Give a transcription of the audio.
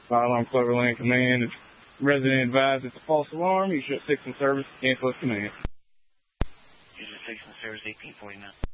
Fire alarm Cloverland Command. Resident advised it's a false alarm. You should 6 in service. Info command. User 6 in service 1849.